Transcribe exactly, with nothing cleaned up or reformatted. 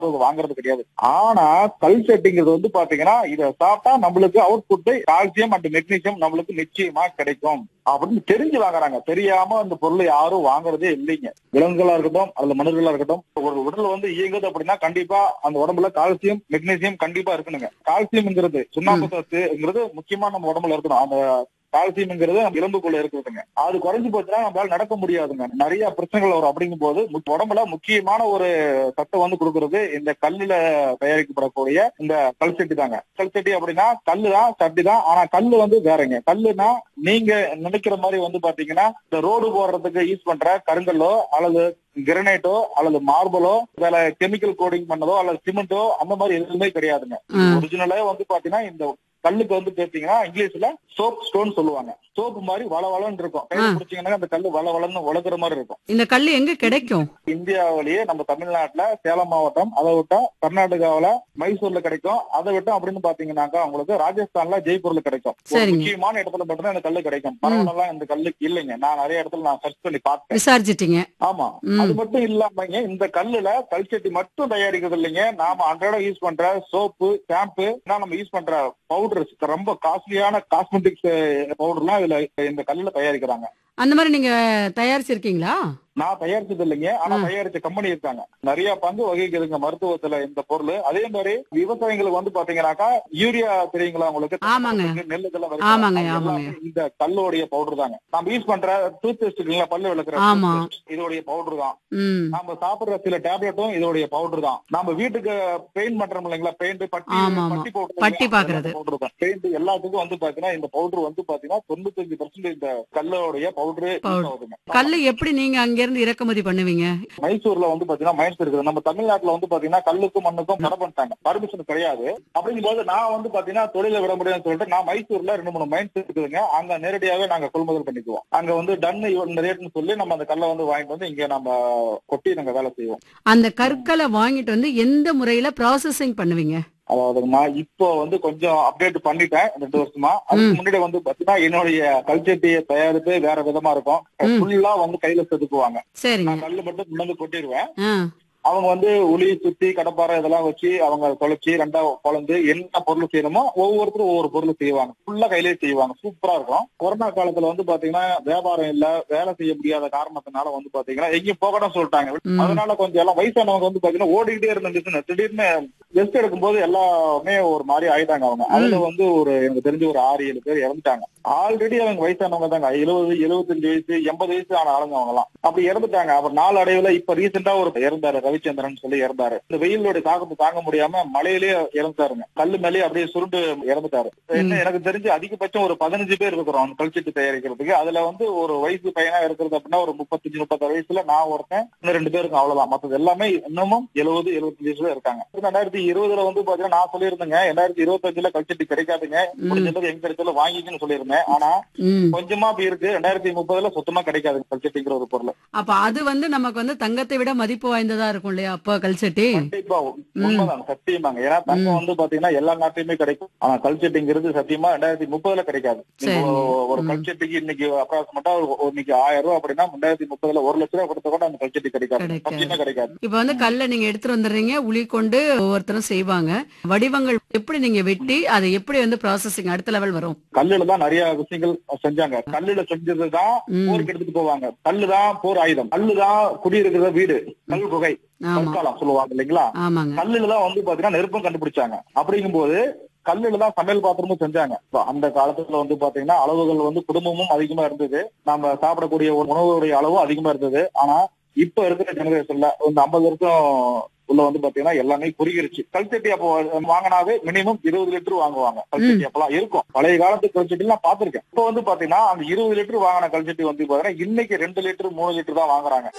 வாங்குறது கிடையாது. ஆனா கல் சட்டிங்கிறது வந்து பாத்தீங்கன்னா இதை சாப்பிட்டா நம்மளுக்கு out put calcium and magnesium நம்மளுக்கு நிச்சயமா கிடைக்கும் அப்படின்னு தெரிஞ்சு வாங்குறாங்க. தெரியாம அந்த பொருளை யாரும் வாங்குறதே இல்லைங்க. விலங்குகளா இருக்கட்டும் அல்லது மனிதர்களா இருக்கட்டும், ஒரு உடல் வந்து இயங்குது அப்படின்னா கண்டிப்பா அந்த உடம்புல கால்சியம் மெக்னீசியம் கண்டிப்பா இருக்கணுங்க. கால்சியம்ங்கிறது சுண்ணாம்பு சத்துங்கிறது முக்கியமா நம்ம உடம்புல இருக்கணும். அந்த கால்சியம்ங்கிறது எலும்புக்குள்ள இருக்குதுங்க. அது குறைஞ்சு போச்சுன்னா நம்மளால நடக்க முடியாதுங்க. நிறைய பிரச்சனைகள் வரும். அப்படிங்கும் போது உடம்புல முக்கியமான ஒரு சத்தை வந்து கொடுக்கறது இந்த கல்லுல தயாரிக்கப்படக்கூடிய இந்த கல் சட்டி தாங்க. கல் சட்டி அப்படின்னா கல்லு தான் சட்டி தான். ஆனா கல்லு வந்து வேறங்க. கல்லுனா நீங்க நினைக்கிற மாதிரி வந்து பாத்தீங்கன்னா இந்த ரோடு போடுறதுக்கு யூஸ் பண்ற கருங்கல்லோ அல்லது கிரனைட்டோ அல்லது மார்பலோ வேற கெமிக்கல் கோடிங் பண்ணதோ அல்லது சிமெண்டோ அந்த மாதிரி எதுவுமே கிடையாதுங்க. ஒரிஜினலே வந்து பாத்தீங்கன்னா இந்த கல்லுக்கு வந்து பாத்தீங்கன்னா இங்கிலீஷ்ல சோப் ஸ்டோன் சொல்லுவாங்க. சோப்பு மாதிரி வள வளன்னு இருக்கும். கையில பிடிச்சீங்கன்னா அந்த கல்லு வள வளன்னு உலகுற மாதிரி இருக்கும். இந்த கல்லு எங்க கிடைக்கும்? இந்தியாவிலேயே நம்ம தமிழ்நாட்டுல சேலம் மாவட்டம், அதை விட்டா கர்நாடகாவில மைசூர்ல கிடைக்கும். அதை விட்டா அப்படின்னு பாத்தீங்கன்னாக்கா உங்களுக்கு ராஜஸ்தான்ல ஜெய்ப்பூர்ல கிடைக்கும். முக்கியமான இடத்துல மட்டும்தான் இந்த கல்லு கிடைக்கும். பரவாயில்லாம் இந்த கல்லு இல்லைங்க. நான் நிறைய இடத்துல நான் சர்ச் பண்ணி பார்த்தேன், விசாரிச்சிட்டீங்க. ஆமா, அது மட்டும் இல்லாமங்க இந்த கல்லுல கல் சட்டி மட்டும் தயாரிக்கிறது இல்லைங்க. நாம அன்றாட யூஸ் பண்ற சோப்பு, ஷாம்பு, நம்ம யூஸ் பண்ற பவுடர், ரொம்ப காஸ்ட்லியான காஸ்மெட்டிக்ஸ் பவுடர்லாம் இதுல இந்த கல்லுல தயாரிக்கிறாங்க. அந்த மாதிரி நீங்க தயாரிச்சிருக்கீங்களா? நான் தயாரிச்சது இல்லைங்க. ஆனா தயாரிச்ச கம்பெனி இருக்காங்க. நிறைய பங்கு வகிக்குதுங்க மருத்துவத்துல இந்த பொருள். அதே மாதிரி விவசாயிகளுக்கு வந்து பாத்தீங்கன்னாக்கா யூரியா தெரியுங்களா உங்களுக்கு? நெல்லுக்கெல்லாம் இந்த கல்லோடைய பவுடர் தாங்க. நம்ம யூஸ் பண்ற டூத் பேஸ்ட் பல்லு விளக்குற இதோடைய பவுடர் தான். நம்ம சாப்பிடுற சில டேப்லெட்டும் இதோடைய பவுடர் தான். நம்ம வீட்டுக்கு பெயிண்ட் பண்றோம் இல்லைங்களா, பெயிண்ட் பட்டி பட்டி பவுடர் பவுடர் தான். பெயிண்ட் எல்லாத்துக்கும் வந்து பாத்தீங்கன்னா இந்த பவுடர் வந்து பாத்தீங்கன்னா தொண்ணூத்தஞ்சு பர்சன்ட் இந்த கல்லோடைய பவுடர் ஆகுதுங்க. கல்லு எப்படி நீங்க அங்க இருந்து இறக்குமதி பண்ணுவீங்க? மைசூர்ல வந்து பாத்தீங்கன்னா மைன்ஸ் இருக்குது. நம்ம தமிழ்நாட்டுல வந்து பாத்தீங்கன்னா கல்லுக்கும் மண்ணுக்கும் தடை பண்ணிட்டாங்க, பர்மிஷன் கிடையாது. அப்படிங்கும் போது நான் வந்து பாத்தீங்கன்னா தொழில விட முடியாதுன்னு சொல்லிட்டு நான் மைசூர்ல ரெண்டு மூணு மைன்ஸ் இருக்குதுங்க. அங்க நேரடியாவே நாங்க கொள்முதல் பண்ணிக்குவோம். அங்க வந்து டன் ரேட்னு சொல்லி நம்ம அந்த கல்லை வந்து வாங்கிட்டு வந்து இங்க நம்ம கொட்டி நாங்க வேலை செய்வோம். அந்த கற்களை வாங்கிட்டு வந்து எந்த முறையில ப்ராசஸிங் பண்ணுவீங்க? அதாவதுமா இப்போ வந்து கொஞ்சம் அப்டேட் பண்ணிட்டேன் ரெண்டு வருஷமா. அதுக்கு முன்னாடி வந்து பாத்தீங்கன்னா என்னுடைய கல்ச்சட்டியை தயாரிப்பு வேற விதமா இருக்கும். ஃபுல்லா வந்து கையில செதுக்குவாங்க. நான் கல்லு மட்டும் முன்னாடி கொட்டிடுவேன். அவங்க வந்து உளி சுத்தி கடப்பாறை இதெல்லாம் வச்சு அவங்க தொலைச்சி ரெண்டா குழந்து என்ன பொருள் செய்யணுமோ ஒவ்வொருத்தரும் ஒவ்வொரு பொருள் செய்வாங்க. ஃபுல்லா கையிலேயே செய்வாங்க. சூப்பரா இருக்கும். கொரோனா காலத்துல வந்து பாத்தீங்கன்னா வியாபாரம் இல்ல, வேலை செய்ய முடியாத காரணத்தினால வந்து பாத்தீங்கன்னா எங்கேயும் போகணும் சொல்லிட்டாங்க. அதனால கொஞ்சம் எல்லாம் வயசானவங்க வந்து பாத்தீங்கன்னா ஓடிக்கிட்டே இருந்த பிசினஸ் திடீர்னு ரெஸ்ட் எடுக்கும் போது எல்லாமே ஒரு மாதிரி ஆயிட்டாங்க. அவங்க அதுல வந்து ஒரு எனக்கு தெரிஞ்ச ஒரு ஆறு ஏழு பேர் இறந்துட்டாங்க. ஆல்ரெடி அவங்க வயசானவங்க தாங்க. எழுபது எழுபத்தஞ்சு வயசு எண்பது வயசு ஆன ஆளுங்க அவங்க எல்லாம் அப்படி இறந்துட்டாங்க. அவர் நாலு அடைவுல இப்ப ரீசெண்டா ஒரு இறந்தாரு, ரவிச்சந்திரன் சொல்லி இறந்தாரு. இந்த வெயிலோட தாக்கத்தை தாங்க முடியாம மழையிலேயே இறந்தாருங்க. கல்லு மேலேயே அப்படியே சுருண்டு இறந்துட்டாரு. என்ன எனக்கு தெரிஞ்சு அதிகபட்சம் ஒரு பதினஞ்சு பேர் இருக்கிறோம் கல்ச்சட்டி தயாரிக்கிறதுக்கு. அதுல வந்து ஒரு வயசு பையனா இருக்கிறது அப்படின்னா ஒரு முப்பத்தஞ்சு முப்பத்தாறு வயசுல நான் ஒருத்தன், இன்னும் ரெண்டு பேருக்கும் அவ்வளவுதான். மற்றது எல்லாமே இன்னமும் எழுபது எழுபத்தஞ்சு வயசுல இருக்காங்க. ரெண்டாயிரத்தி இருபதுல வந்து பாத்தீங்கன்னா நான் சொல்லியிருந்தேங்க ரெண்டாயிரத்தி இருபத்தி அஞ்சுல கல்ச்சட்டி கிடைக்காதுங்க, முடிஞ்சது எங்க கிடைச்சாலும் வாங்கிக்கன்னு சொல்லியிருந்தேன். ஆனா கொஞ்சமா அப்படி இருக்கு. ரெண்டாயிரத்தி முப்பதுல சுத்தமா கிடைக்காது கல்ச்சட்டிங்கிற ஒரு பொருள். அப்ப அது வந்து நமக்கு வந்து தங்கத்தை விட மதிப்பு வாய்ந்ததா இருக்கும் இல்லையா அப்ப கல்ச்சட்டி? கண்டிப்பா உண்மைதான், சத்தியமாங்க. ஏன்னா தங்கம் வந்து பாத்தீங்கன்னா எல்லா நாட்டிலுமே கிடைக்கும். ஆனா கல்ச்சட்டிங்கிறது சத்தியமா ரெண்டாயிரத்தி முப்பதுல கிடைக்காது. ஒரு கல்ச்சட்டிக்கு இன்னைக்கு அப்ராக்சிமேட்டா இன்னைக்கு ஆயிரம் ரூபாய் அப்படின்னா ரெண்டாயிரத்தி முப்பதுல ஒரு லட்சம் ரூபாய் கொடுத்த கூட அந்த கல்ச்சட்டி கிடைக்காது, சத்தியமா கிடைக்காது. இப்ப வந்து கல்ல நீங்க எடுத்துட்டு வந்துடுறீங்க, உளி கொண்டு ஒவ்வொருத்தரும் செய்வாங்க. வடிவங்கள் எப்படி நீங்க வெட்டி அதை எப்படி வந்து ப்ராசஸிங் அடுத்த லெவல் வரும்? கல்லுல தான் நிறைய விஷயங்கள் செஞ்சாங்க. கல்லுல செஞ்சதுதான் போருக்கு எடுத்துட்டு போவாங்க. கல்லுதான் போர் ஆயுதம். கல்லுதான் குடியிருக்கிற வீடு, கல் குகை கற்காலம் சொல்லுவாங்க இல்லைங்களா. கல்லுலதான் வந்து பாத்தீங்கன்னா நெருப்பம் கண்டுபிடிச்சாங்க. அப்படிங்கும் போது கல்லுலதான் சமையல் பாத்திரமும் செஞ்சாங்க. அந்த காலத்துல வந்து பாத்தீங்கன்னா அளவுகள் வந்து குடும்பமும் அதிகமா இருந்தது, நம்ம சாப்பிடக்கூடிய உணவுடைய அளவும் அதிகமா இருந்தது. ஆனா இப்ப இருக்கிற ஜெனரேஷன்ல இந்த ஐம்பது வருஷம் உள்ள வந்து பாத்தீங்கன்னா எல்லாமே குறுகிருச்சு. கல்ச்சட்டி அப்போ வாங்கினாவே மினிமம் இருபது லிட்டர் வாங்குவாங்க. கல்ச்சட்டி அப்பெல்லாம் இருக்கும். பழைய காலத்து கல்ச்சட்டி நான் பாத்திருக்கேன். இப்ப வந்து பாத்தீங்கன்னா அந்த இருபது லிட்டர் வாங்கின கல்ச்சட்டி வந்து பாத்தீங்கன்னா இன்னைக்கு ரெண்டு லிட்டர் மூணு லிட்டர் தான் வாங்குறாங்க.